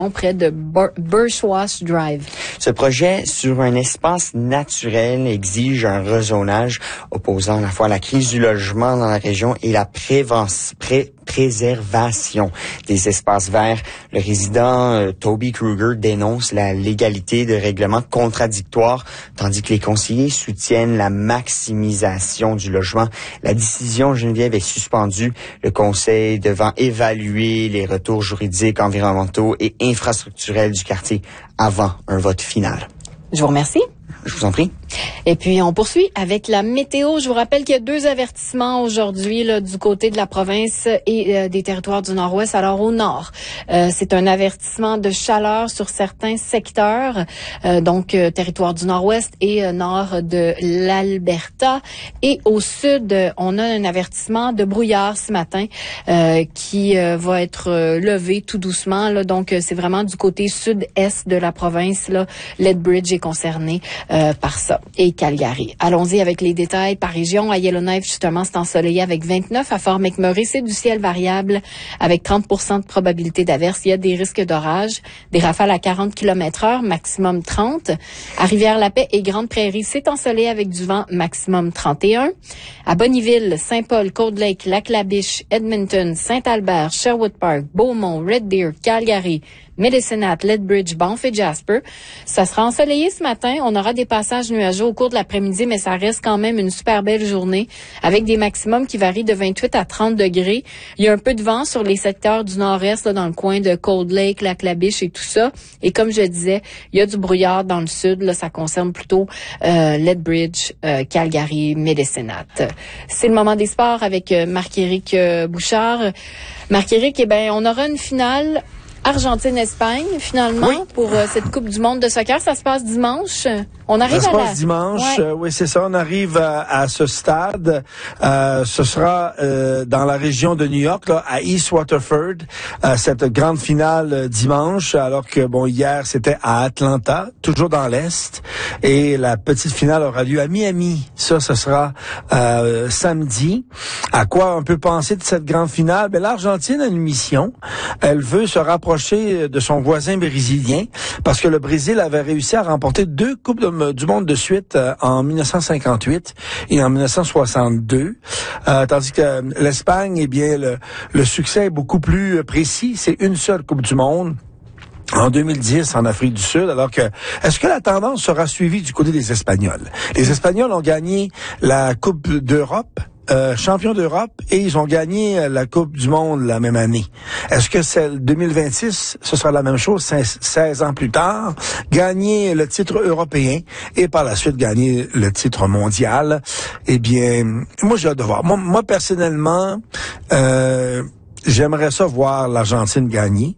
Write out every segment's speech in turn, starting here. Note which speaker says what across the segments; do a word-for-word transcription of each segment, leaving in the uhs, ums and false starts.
Speaker 1: près de Birchwash Drive.
Speaker 2: Ce projet sur un espace naturel exige un rezonage opposant à la fois la crise du logement dans la région et la prévention, pré, préservation des espaces verts. Le résident euh, Toby Kruger dénonce la légalité de règlements contradictoires, tandis que les conseillers soutiennent la maximisation du logement. La décision, Geneviève, est suspendue. Le conseil devant évaluer les retours juridiques, environnementaux et infrastructurels du quartier avant un vote final.
Speaker 1: Je vous remercie.
Speaker 2: Je vous en prie.
Speaker 1: Et puis, on poursuit avec la météo. Je vous rappelle qu'il y a deux avertissements aujourd'hui là, du côté de la province et euh, des territoires du Nord-Ouest. Alors, au Nord, euh, c'est un avertissement de chaleur sur certains secteurs, euh, donc euh, territoire du Nord-Ouest et euh, nord de l'Alberta. Et au Sud, euh, on a un avertissement de brouillard ce matin euh, qui euh, va être euh, levé tout doucement. Là. Donc, euh, c'est vraiment du côté sud-est de la province. Là, Lethbridge est concerné euh, par ça. Et Calgary. Allons-y avec les détails par région. À Yellowknife, justement, c'est ensoleillé avec vingt-neuf. À Fort McMurray, c'est du ciel variable avec trente pour cent de probabilité d'averse. Il y a des risques d'orage, des rafales à quarante kilomètres heure, maximum trente. À Rivière-la-Paix et Grande-Prairie, c'est ensoleillé avec du vent, maximum trente et un. À Bonnyville, Saint-Paul, Cold Lake, Lac-La-Biche, Edmonton, Saint-Albert, Sherwood Park, Beaumont, Red Deer, Calgary, Medicine Hat, Lethbridge, Banff et Jasper. Ça sera ensoleillé ce matin. On aura des passages nuageux au cours de l'après-midi, mais ça reste quand même une super belle journée avec des maximums qui varient de vingt-huit à trente degrés. Il y a un peu de vent sur les secteurs du nord-est, là, dans le coin de Cold Lake, Lac-La-Biche et tout ça. Et comme je disais, il y a du brouillard dans le sud. Là, ça concerne plutôt euh, Lethbridge, euh, Calgary, Medicine Hat. C'est le moment des sports avec euh, Marc-Éric euh, Bouchard. Marc-Éric, eh ben, on aura une finale Argentine-Espagne, finalement, oui. pour euh, cette Coupe du monde de soccer. Ça se passe dimanche. On arrive
Speaker 3: ça
Speaker 1: à
Speaker 3: se
Speaker 1: la...
Speaker 3: passe dimanche.
Speaker 1: Ouais.
Speaker 3: Euh, oui, c'est ça. On arrive à, à ce stade. Euh, ce sera euh, dans la région de New York, là, à East Waterford, euh, cette grande finale euh, dimanche. Alors que, bon, hier, c'était à Atlanta, toujours dans l'Est. Et la petite finale aura lieu à Miami. Ça, ce sera euh, samedi. À quoi on peut penser de cette grande finale? Ben, l'Argentine a une mission. Elle veut se rapprocher de son voisin brésilien, parce que le Brésil avait réussi à remporter deux Coupes de, du monde de suite euh, en dix-neuf cent cinquante-huit et en dix-neuf cent soixante-deux, euh, tandis que l'Espagne, eh bien, le, le succès est beaucoup plus précis. C'est une seule Coupe du monde. En deux mille dix, en Afrique du Sud, alors que, est-ce que la tendance sera suivie du côté des Espagnols? Les Espagnols ont gagné la Coupe d'Europe, Euh, champions d'Europe, et ils ont gagné la Coupe du monde la même année. Est-ce que c'est deux mille vingt-six, ce sera la même chose, seize ans plus tard, gagner le titre européen et par la suite gagner le titre mondial? Eh bien, moi j'ai hâte de voir. Moi, moi personnellement, euh, j'aimerais ça voir l'Argentine gagner.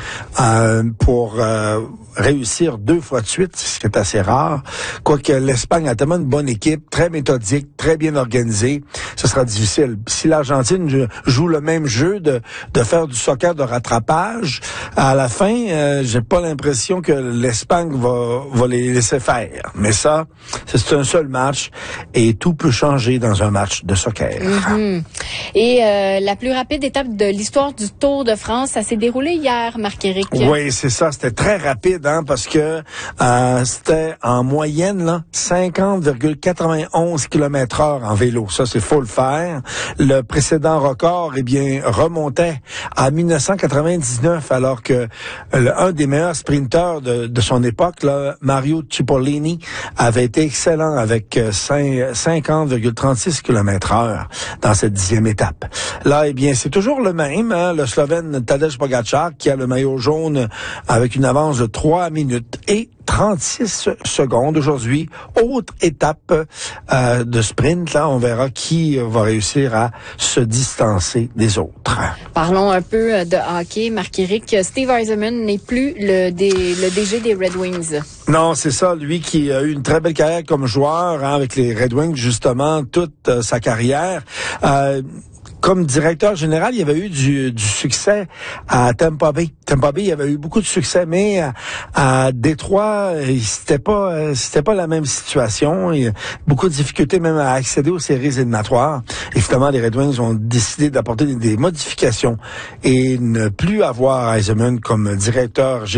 Speaker 3: Euh, pour euh, réussir deux fois de suite, ce qui est assez rare. Quoique l'Espagne a tellement une bonne équipe, très méthodique, très bien organisée, ce sera difficile. Si l'Argentine joue le même jeu de, de faire du soccer de rattrapage, à la fin, euh, j'ai pas l'impression que l'Espagne va, va les laisser faire. Mais ça, c'est un seul match et tout peut changer dans un match de soccer.
Speaker 1: Mm-hmm. Et euh, la plus rapide étape de l'histoire du Tour de France, ça s'est déroulé hier, Marc-Éric.
Speaker 3: Oui, c'est ça. C'était très rapide, hein, parce que euh, c'était en moyenne là, cinquante virgule quatre-vingt-onze kilomètres heure en vélo. Ça, c'est faut le faire. Le précédent record, eh bien, remontait à dix-neuf cent quatre-vingt-dix-neuf, alors que le, un des meilleurs sprinteurs de, de son époque, là, Mario Cipollini, avait été excellent avec cinquante virgule trente-six kilomètres heure dans cette dixième étape. Là, eh bien, c'est toujours le même, hein, le Slovène Tadej Pogačar qui a le maillot jaune avec une avance de trois minutes et trente-six secondes aujourd'hui. Autre étape euh, de sprint, là, on verra qui va réussir à se distancer des autres.
Speaker 1: Parlons un peu de hockey. Marc-Éric, Steve Yzerman n'est plus le, D, le D G des Red Wings.
Speaker 3: Non, c'est ça, lui qui a eu une très belle carrière comme joueur, hein, avec les Red Wings, justement, toute euh, sa carrière. Euh, comme directeur général, il y avait eu du, du succès à Tampa Bay. Tampa Bay, il y avait eu beaucoup de succès, mais à, à Détroit, c'était pas, c'était pas la même situation. Il y a beaucoup de difficultés même à accéder aux séries éliminatoires. Et finalement, les Red Wings ont décidé d'apporter des, des modifications et ne plus avoir Yzerman comme directeur général